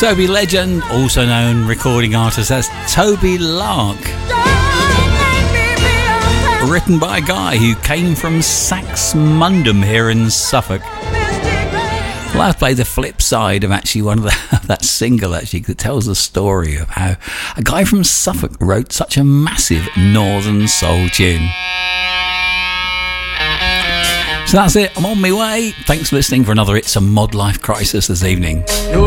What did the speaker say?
Toby Legend, also known recording artist as Toby Lark. Written by a guy who came from Saxmundham here in Suffolk. Well, I've played the flip side of actually one of that single actually that tells the story of how a guy from Suffolk wrote such a massive northern soul tune. So that's it. I'm on my way. Thanks for listening for another It's a Mod Life Crisis this evening.